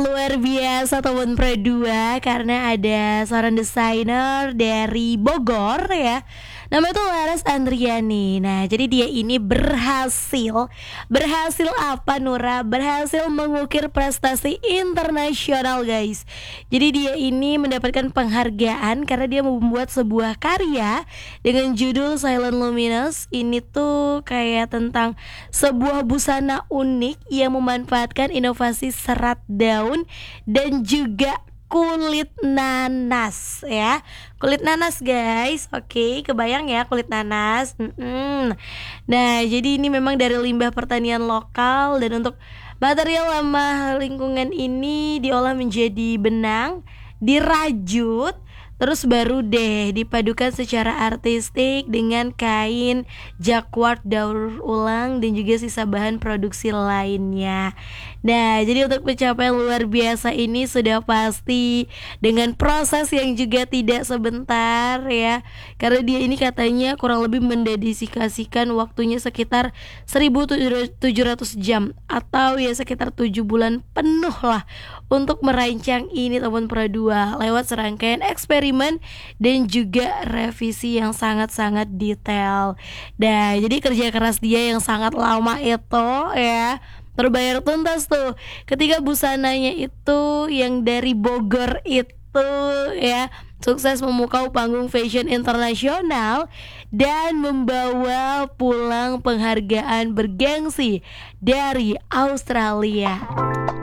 Luar biasa teman Pro 2 karena ada seorang desainer dari Bogor ya. Namanya tuh Laras Andriani. Nah, jadi dia ini berhasil apa Nura? Berhasil mengukir prestasi internasional, guys. Jadi dia ini mendapatkan penghargaan karena dia membuat sebuah karya dengan judul Silent Luminous. Ini tuh kayak tentang sebuah busana unik yang memanfaatkan inovasi serat daun dan juga kulit nanas ya. Kulit nanas, guys. Oke, kebayang ya kulit nanas. Nah, jadi ini memang dari limbah pertanian lokal, dan untuk material ramah lingkungan ini diolah menjadi benang, dirajut, terus baru deh dipadukan secara artistik dengan kain jacquard daur ulang dan juga sisa bahan produksi lainnya. Nah, jadi untuk pencapaian luar biasa ini sudah pasti dengan proses yang juga tidak sebentar ya. Karena dia ini katanya kurang lebih mendedikasikan waktunya sekitar 1700 jam atau ya sekitar 7 bulan penuh lah untuk merancang ini teman Pro 2 lewat serangkaian eksperimen dan juga revisi yang sangat-sangat detail. Nah, jadi kerja keras dia yang sangat lama itu ya terbayar tuntas tuh ketika busananya itu yang dari Bogor itu ya sukses memukau panggung fashion internasional dan membawa pulang penghargaan bergengsi dari Australia.